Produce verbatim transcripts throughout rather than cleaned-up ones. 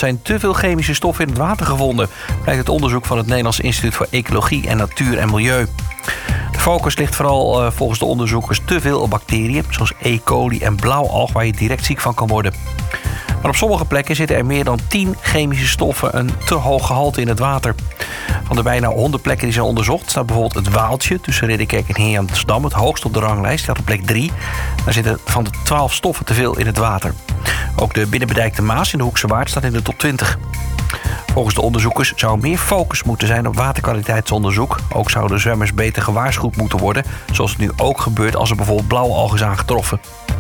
zijn te veel chemische stoffen in het water gevonden, blijkt uit onderzoek van het Nederlands Instituut voor Ecologie en Natuur en Milieu. De focus ligt vooral uh, volgens de onderzoekers te veel op bacteriën, zoals E. coli en blauwalg, waar je direct ziek van kan worden. Maar op sommige plekken zitten er meer dan tien chemische stoffen een te hoog gehalte in het water. Van de bijna honderd plekken die zijn onderzocht staat bijvoorbeeld het Waaltje tussen Ridderkerk en Heerenamsterdam het hoogst op de ranglijst. Dat op plek drie. Daar zitten van de twaalf stoffen te veel in het water. Ook de binnenbedijkte Maas in de Hoekse Waard staat in de top twintig. Volgens de onderzoekers zou meer focus moeten zijn op waterkwaliteitsonderzoek. Ook zouden zwemmers beter gewaarschuwd moeten worden, zoals het nu ook gebeurt als er bijvoorbeeld blauwalgen is aangetroffen.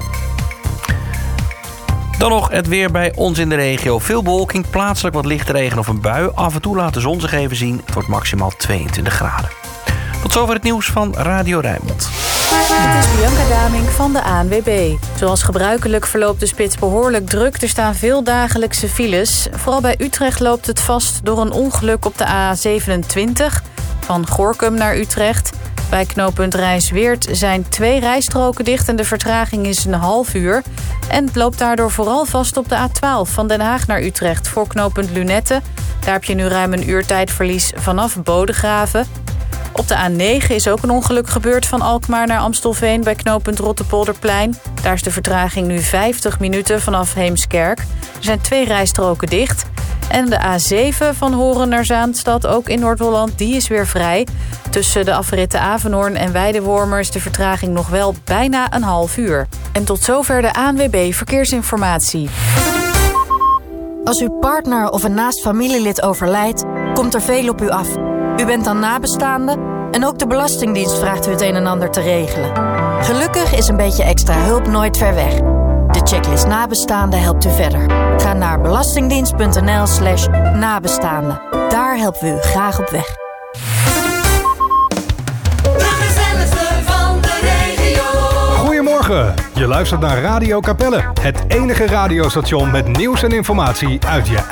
Dan nog het weer bij ons in de regio. Veel bewolking, plaatselijk wat lichte regen of een bui. Af en toe laat de zon zich even zien. Het wordt maximaal tweeëntwintig graden. Tot zover het nieuws van Radio Rijnmond. Het is Bianca Damink van de A N W B. Zoals gebruikelijk verloopt de spits behoorlijk druk. Er staan veel dagelijkse files. Vooral bij Utrecht loopt het vast door een ongeluk op de A zevenentwintig... van Gorinchem naar Utrecht. Bij knooppunt Rijnsweert zijn twee rijstroken dicht en de vertraging is een half uur. En het loopt daardoor vooral vast op de A twaalf van Den Haag naar Utrecht voor knooppunt Lunette. Daar heb je nu ruim een uur tijdverlies vanaf Bodegraven. Op de A negen is ook een ongeluk gebeurd van Alkmaar naar Amstelveen bij knooppunt Rotterpolderplein. Daar is de vertraging nu vijftig minuten vanaf Heemskerk. Er zijn twee rijstroken dicht. En de A zeven van Horen naar Zaanstad, ook in Noord-Holland, die is weer vrij. Tussen de afritten Avenhoorn en Weidewormer is de vertraging nog wel bijna een half uur. En tot zover de A N W B Verkeersinformatie. Als uw partner of een naast familielid overlijdt, komt er veel op u af. U bent dan nabestaande en ook de Belastingdienst vraagt u het een en ander te regelen. Gelukkig is een beetje extra hulp nooit ver weg. De checklist nabestaanden helpt u verder. Ga naar belastingdienst.nl slash nabestaanden. Daar helpen we u graag op weg. Goedemorgen, je luistert naar Radio Capelle. Het enige radiostation met nieuws en informatie uit je